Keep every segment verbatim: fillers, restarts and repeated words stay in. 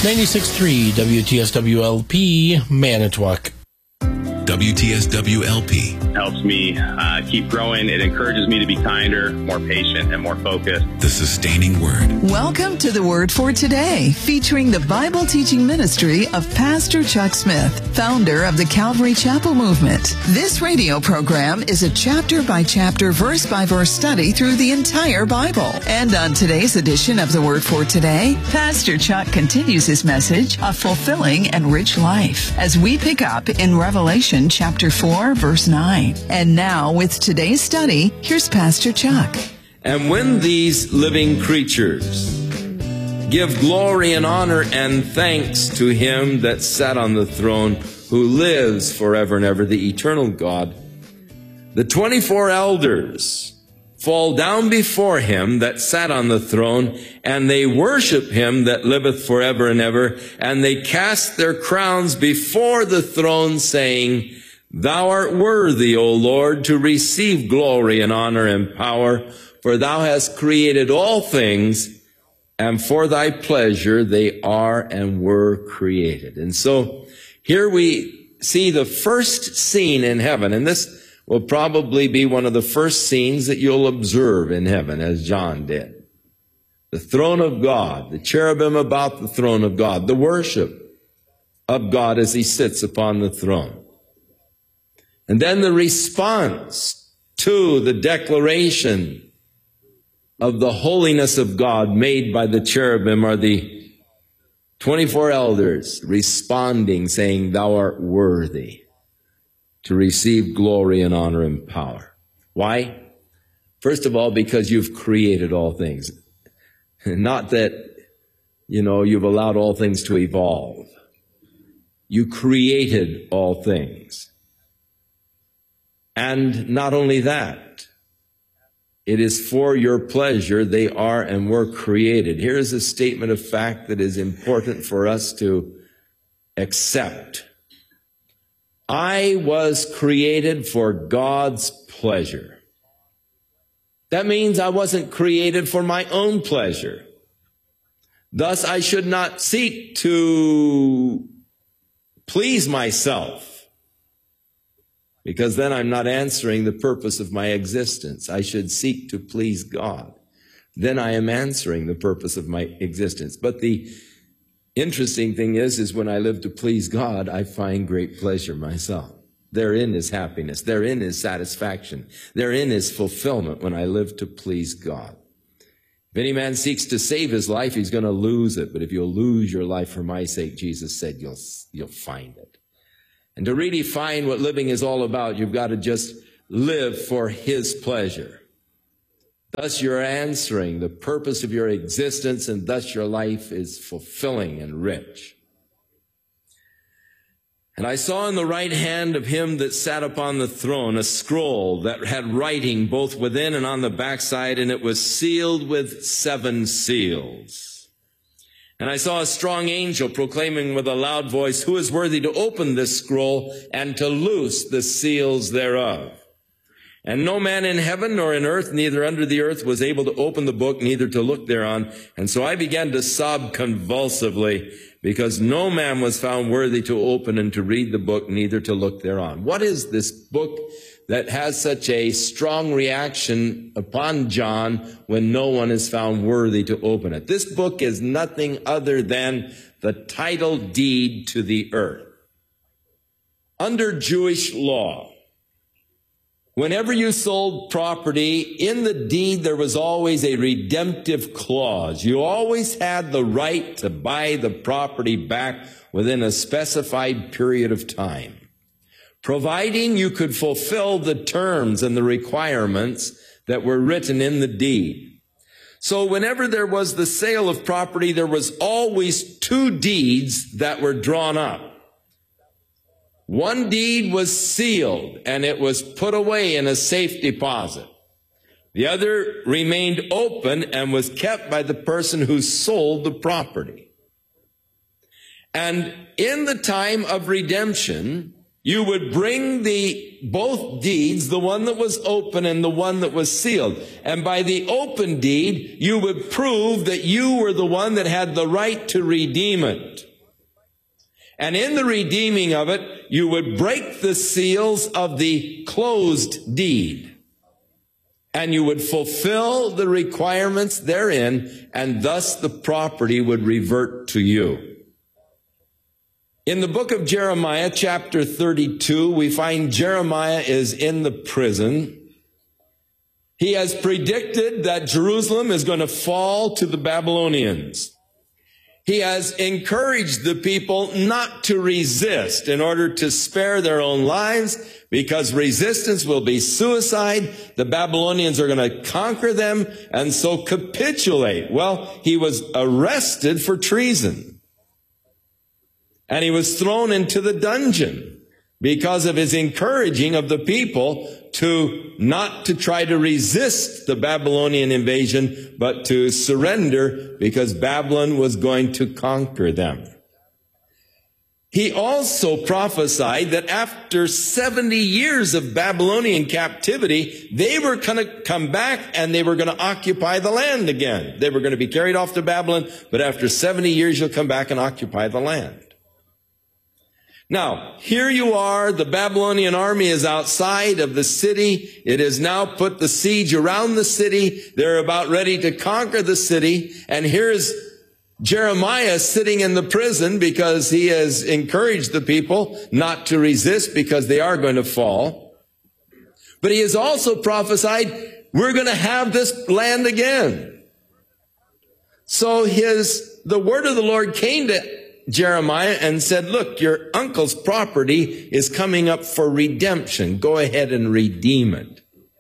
ninety-six point three W T S W L P, Manitowoc. W T S W L P helps me uh, keep growing. It encourages me to be kinder, more patient, and more focused. The Sustaining Word. Welcome to the Word for Today, featuring the Bible teaching ministry of Pastor Chuck Smith, founder of the Calvary Chapel Movement. This radio program is a chapter-by-chapter, verse-by-verse study through the entire Bible. And on today's edition of the Word for Today, Pastor Chuck continues his message, A Fulfilling and Rich Life, as we pick up in Revelation chapter four, verse nine. And now, with today's study, here's Pastor Chuck. And when these living creatures give glory and honor and thanks to him that sat on the throne, who lives forever and ever, the eternal God, the twenty-four elders fall down before him that sat on the throne, and they worship him that liveth forever and ever, and they cast their crowns before the throne, saying, Thou art worthy, O Lord, to receive glory and honor and power, for thou hast created all things, and for thy pleasure they are and were created. And so here we see the first scene in heaven, and this will probably be one of the first scenes that you'll observe in heaven, as John did. The throne of God, the cherubim about the throne of God, the worship of God as he sits upon the throne. And then the response to the declaration of the holiness of God made by the cherubim are the twenty-four elders responding, saying, Thou art worthy to receive glory and honor and power. Why? First of all, because you've created all things. Not that, you know, you've allowed all things to evolve. You created all things. And not only that, it is for your pleasure they are and were created. Here is a statement of fact that is important for us to accept. I was created for God's pleasure. That means I wasn't created for my own pleasure. Thus, I should not seek to please myself, because then I'm not answering the purpose of my existence. I should seek to please God. Then I am answering the purpose of my existence. But the interesting thing is, is when I live to please God, I find great pleasure myself. Therein is happiness. Therein is satisfaction. Therein is fulfillment when I live to please God. If any man seeks to save his life, he's going to lose it. But if you'll lose your life for my sake, Jesus said, you'll, you'll find it. And to really find what living is all about, you've got to just live for his pleasure. Thus you're answering the purpose of your existence, and thus your life is fulfilling and rich. And I saw in the right hand of him that sat upon the throne a scroll that had writing both within and on the backside, and it was sealed with seven seals. And I saw a strong angel proclaiming with a loud voice, Who is worthy to open this scroll and to loose the seals thereof? And no man in heaven nor in earth, neither under the earth, was able to open the book, neither to look thereon. And so I began to sob convulsively, because no man was found worthy to open and to read the book, neither to look thereon. What is this book that has such a strong reaction upon John when no one is found worthy to open it? This book is nothing other than the title deed to the earth. Under Jewish law, whenever you sold property, in the deed there was always a redemptive clause. You always had the right to buy the property back within a specified period of time, providing you could fulfill the terms and the requirements that were written in the deed. So whenever there was the sale of property, there was always two deeds that were drawn up. One deed was sealed, and it was put away in a safe deposit. The other remained open and was kept by the person who sold the property. And in the time of redemption, you would bring the both deeds, the one that was open and the one that was sealed. And by the open deed, you would prove that you were the one that had the right to redeem it. And in the redeeming of it, you would break the seals of the closed deed. And you would fulfill the requirements therein, and thus the property would revert to you. In the book of Jeremiah, chapter thirty-two, we find Jeremiah is in the prison. He has predicted that Jerusalem is going to fall to the Babylonians. He has encouraged the people not to resist in order to spare their own lives, because resistance will be suicide. The Babylonians are going to conquer them, and so capitulate. Well, he was arrested for treason. And he was thrown into the dungeon because of his encouraging of the people to not to try to resist the Babylonian invasion, but to surrender because Babylon was going to conquer them. He also prophesied that after seventy years of Babylonian captivity, they were going to come back and they were going to occupy the land again. They were going to be carried off to Babylon, but after seventy years, you'll come back and occupy the land. Now, here you are, the Babylonian army is outside of the city. It has now put the siege around the city. They're about ready to conquer the city. And here's Jeremiah sitting in the prison because he has encouraged the people not to resist because they are going to fall. But he has also prophesied, we're going to have this land again. So his, the word of the Lord came to Jeremiah and said, look, your uncle's property is coming up for redemption. Go ahead and redeem it.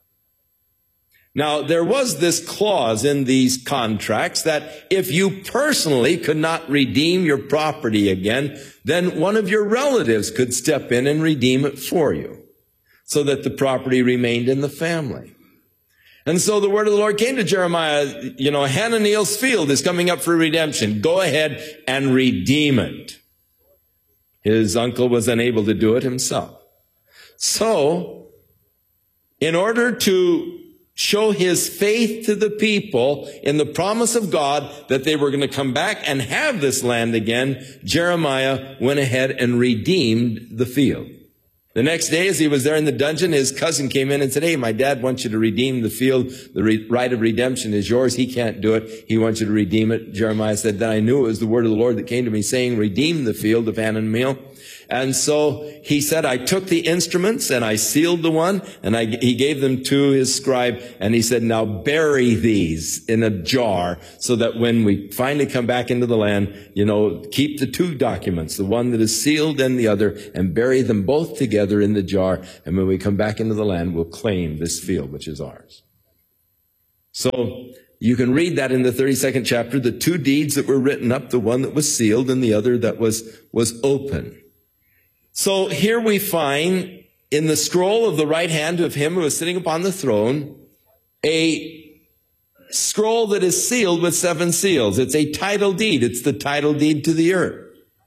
Now, there was this clause in these contracts that if you personally could not redeem your property again, then one of your relatives could step in and redeem it for you so that the property remained in the family. And so the word of the Lord came to Jeremiah, you know, Hananiel's field is coming up for redemption. Go ahead and redeem it. His uncle was unable to do it himself. So, in order to show his faith to the people in the promise of God that they were going to come back and have this land again, Jeremiah went ahead and redeemed the field. The next day, as he was there in the dungeon, his cousin came in and said, hey, my dad wants you to redeem the field. The re- right of redemption is yours. He can't do it. He wants you to redeem it. Jeremiah said, then I knew it was the word of the Lord that came to me saying, redeem the field of Hananiel. And so he said, I took the instruments and I sealed the one, and I, he gave them to his scribe, and he said, now bury these in a jar so that when we finally come back into the land, you know, keep the two documents, the one that is sealed and the other, and bury them both together in the jar. And when we come back into the land, we'll claim this field, which is ours. So you can read that in the thirty-second chapter, the two deeds that were written up, the one that was sealed and the other that was, was open. So here we find in the scroll of the right hand of him who is sitting upon the throne, a scroll that is sealed with seven seals. It's a title deed. It's the title deed to the earth.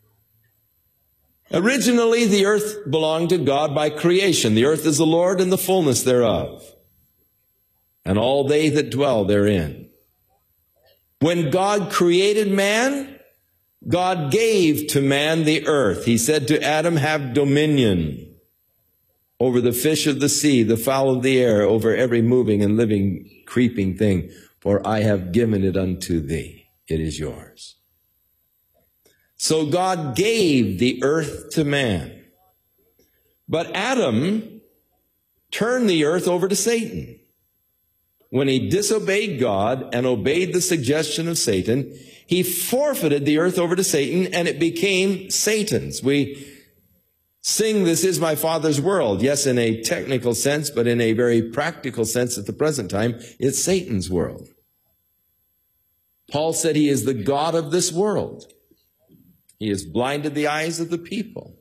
Originally, the earth belonged to God by creation. The earth is the Lord and the fullness thereof, and all they that dwell therein. When God created man, God gave to man the earth. He said to Adam, have dominion over the fish of the sea, the fowl of the air, over every moving and living, creeping thing, for I have given it unto thee. It is yours. So God gave the earth to man. But Adam turned the earth over to Satan. When he disobeyed God and obeyed the suggestion of Satan, he forfeited the earth over to Satan, and it became Satan's. We sing, this is my Father's world. Yes, in a technical sense, but in a very practical sense at the present time, it's Satan's world. Paul said he is the God of this world. He has blinded the eyes of the people.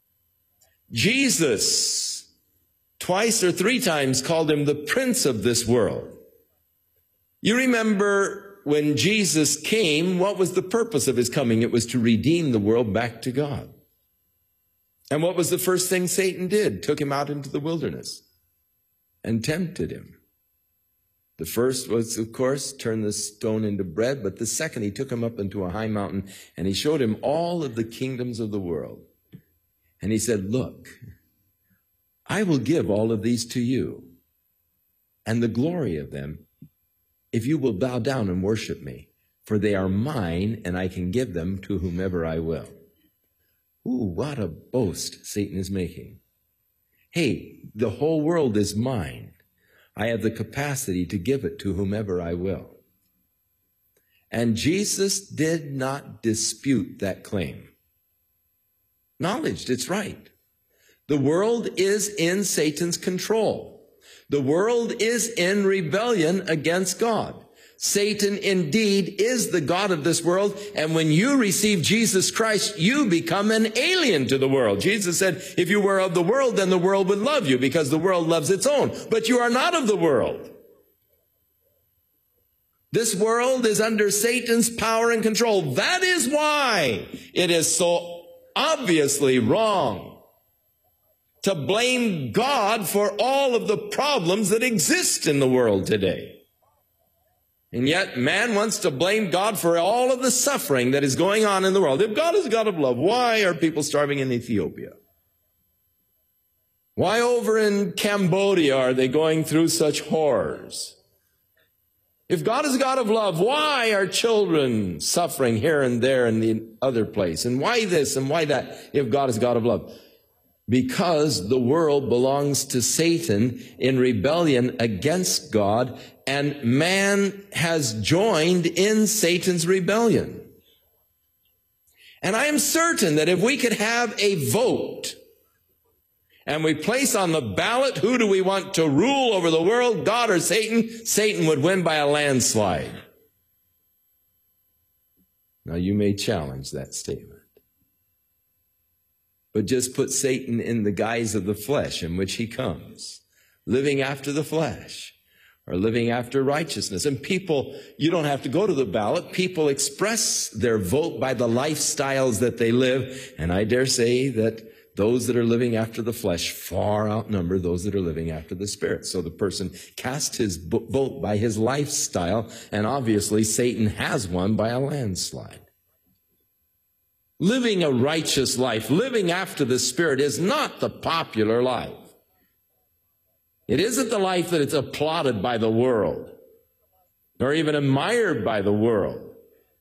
Jesus, twice or three times, called him the prince of this world. You remember when Jesus came, what was the purpose of his coming? It was to redeem the world back to God. And what was the first thing Satan did? Took him out into the wilderness and tempted him. The first was, of course, turn the stone into bread, but the second, he took him up into a high mountain and he showed him all of the kingdoms of the world. And he said, look, I will give all of these to you and the glory of them if you will bow down and worship me, for they are mine and I can give them to whomever I will. Ooh, what a boast Satan is making. Hey, the whole world is mine. I have the capacity to give it to whomever I will. And Jesus did not dispute that claim. Acknowledged it's right. The world is in Satan's control. The world is in rebellion against God. Satan indeed is the God of this world, and when you receive Jesus Christ, you become an alien to the world. Jesus said, if you were of the world, then the world would love you, because the world loves its own. But you are not of the world. This world is under Satan's power and control. That is why it is so obviously wrong to blame God for all of the problems that exist in the world today. And yet man wants to blame God for all of the suffering that is going on in the world. If God is a God of love, why are people starving in Ethiopia? Why over in Cambodia are they going through such horrors? If God is a God of love, why are children suffering here and there in the other place? And why this and why that, if God is a God of love? Because the world belongs to Satan in rebellion against God, and man has joined in Satan's rebellion. And I am certain that if we could have a vote, and we place on the ballot, who do we want to rule over the world, God or Satan, Satan would win by a landslide. Now you may challenge that statement. But just put Satan in the guise of the flesh in which he comes, living after the flesh, or living after righteousness. And people, you don't have to go to the ballot. People express their vote by the lifestyles that they live. And I dare say that those that are living after the flesh far outnumber those that are living after the Spirit. So the person casts his vote by his lifestyle, and obviously Satan has won by a landslide. Living a righteous life, living after the Spirit, is not the popular life. It isn't the life that is applauded by the world, nor even admired by the world.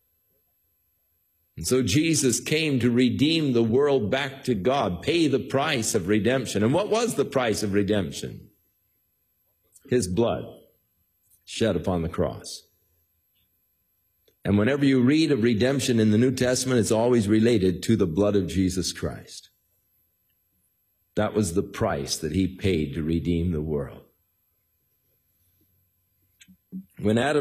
And so Jesus came to redeem the world back to God, pay the price of redemption. And what was the price of redemption? His blood shed upon the cross. And whenever you read of redemption in the New Testament, it's always related to the blood of Jesus Christ. That was the price that he paid to redeem the world. When Adam